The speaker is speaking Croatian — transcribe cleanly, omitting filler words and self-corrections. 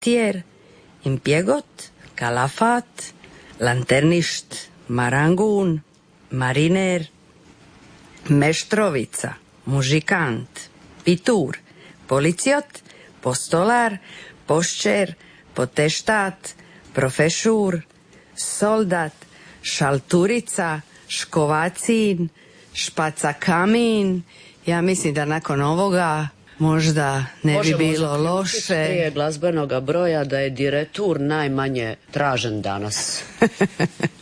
Tier, impjegot, kalafat, lanterništ, marangun, mariner, meštrovica, mužikant, pitur, policiot, postolar, poščer, poteštat, profešur, soldat, šalturica, škovacin, špacakamin. Ja mislim da nakon ovoga možda ne bi bilo loše. Prije glazbenoga broja da je diretur najmanje tražen danas.